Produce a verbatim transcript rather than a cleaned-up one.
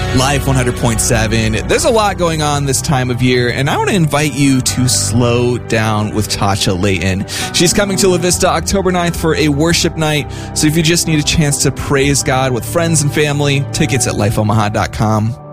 Life one hundred point seven. There's a lot going on this time of year, and I want to invite you to slow down with Tasha Layton. She's coming to La Vista October ninth for a worship night, so if you just need a chance to praise God with friends and family, tickets at life omaha dot com.